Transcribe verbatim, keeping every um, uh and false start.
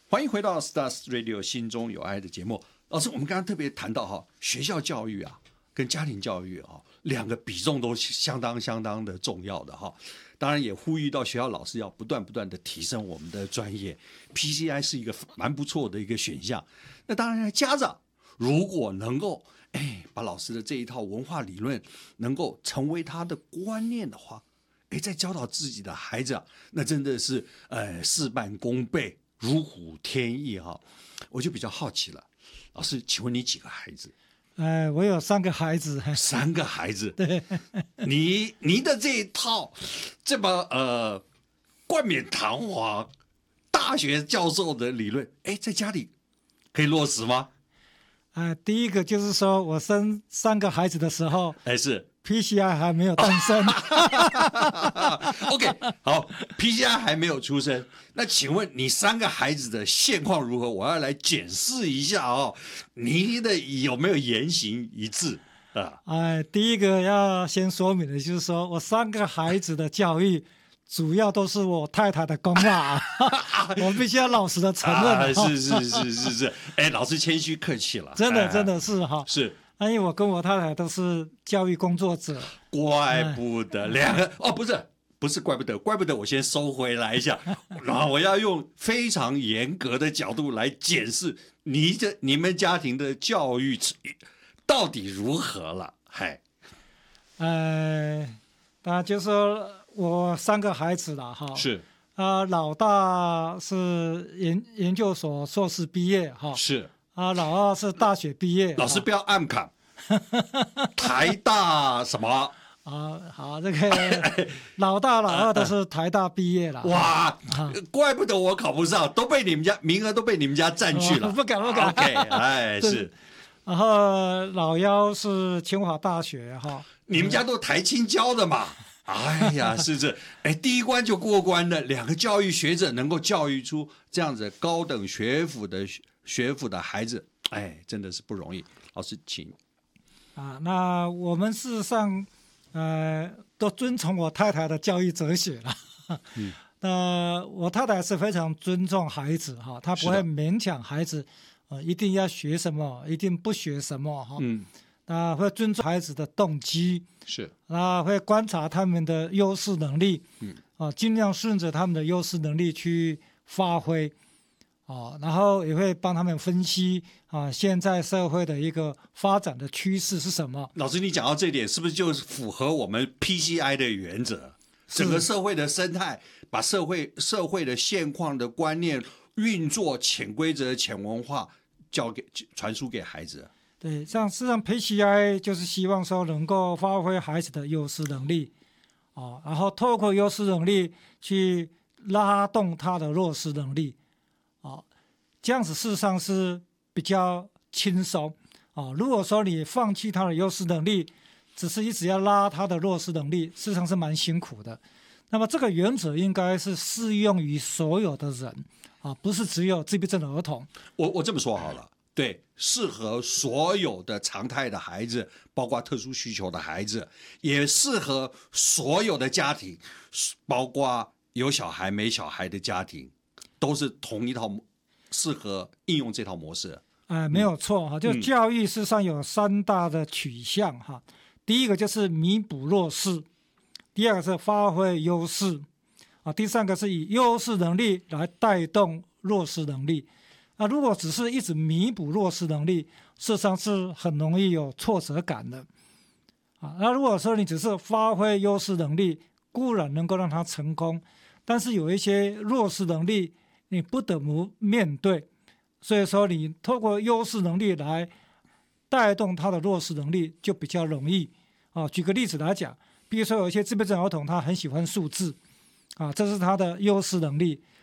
欢迎回到 Stars Radio 心中有爱的节目。老师，我们刚刚特别谈到哈，学校教育啊，跟家庭教育啊，两个比重都相当相当的重要的哈。当然也呼吁到学校老师要不断不断的提升我们的专业 ，P C I 是一个蛮不错的一个选项。那当然，家长如果能够哎把老师的这一套文化理论能够成为他的观念的话，哎，在教导自己的孩子啊，那真的是呃事半功倍，如虎添翼哈。我就比较好奇了，老师，请问你几个孩子？ 呃，我有三个孩子。 三个孩子， 对， 你你的这一套这么呃冠冕堂皇大学教授的理论，哎，在家里可以落实吗？ 呃，第一个就是说我生三个孩子的时候， 哎，是 P C I 还没有诞生。 OK， 好 ，P C I 还没有出生。那请问你三个孩子的现况如何？我要来检视一下哦，你的有没有言行一致啊？ 哎，第一个要先说明的就是说我三个孩子的教育主要都是我太太的功劳，我必须要老实的承认。 啊、是是是是是，哎，老师谦虚客气了， 真的、 哎、 真的是哈。 是。 因为我跟我太太都是教育工作者， 怪不得两个、哎、哦，不是不是，怪不得，怪不得，我先收回来一下，然后我要用非常严格的角度来检视你这你们家庭的教育到底如何了，嗨， 呃，当然就是说我三个孩子了哈， 是啊、呃，老大是研研究所硕士毕业哈， 是。 啊，老二是大学毕业， 老师不要暗扛，台大什么？ 啊，好，这个老大老二都是台大毕业了。 哇，啊、怪不得我考不上，都被你们家名额都被你们家占去了。 哦、不敢不敢。 OK， 哎是。 然后老幺是清华大学哈， 你们家都台清交的嘛？哎呀，是这，哎，第一关就过关了。两个教育学者能够教育出这样子高等学府的学府的孩子，哎，真的是不容易。老师，请。 啊，那我们事实上，呃，都遵从我太太的教育哲学了。嗯，那我太太是非常尊重孩子哈，她不会勉强孩子，呃，一定要学什么，一定不学什么哈。嗯。那会尊重孩子的动机， 是， 那会观察他们的优势能力， 嗯， 啊，尽量顺着他们的优势能力去发挥，啊，然后也会帮他们分析啊，现在社会的一个发展的趋势是什么。 老师，你讲到这点，是不是就符合我们 P C I 的原则？整个社会的生态，把社会社会的现况的观念、运作、潜规则、潜文化，交给传输给孩子。 对，像事实上 P C I 就是希望说能够发挥孩子的优势能力，哦，然后透过优势能力去拉动他的弱势能力，哦，这样子事实上是比较轻松，哦。如果说你放弃他的优势能力，只是一直要拉他的弱势能力，事实上是蛮辛苦的。那么这个原则应该是适用于所有的人，啊，不是只有自闭症的儿童。 我我这么说好了。对，适合所有的常态的孩子，包括特殊需求的孩子，也适合所有的家庭，包括有小孩没小孩的家庭，都是同一套适合应用这套模式。 哎、呃，没有错哈，就教育事实上有三大的取向哈。嗯、第一个就是弥补弱势，第二个是发挥优势，啊，第三个是以优势能力来带动弱势能力。那如果只是一直弥补弱势能力，事实上是很容易有挫折感的。啊，那如果说你只是发挥优势能力，固然能够让他成功，但是有一些弱势能力你不得不面对，所以说你透过优势能力来带动他的弱势能力就比较容易。啊，举个例子来讲，比如说有一些自闭症儿童他很喜欢数字，啊，这是他的优势能力。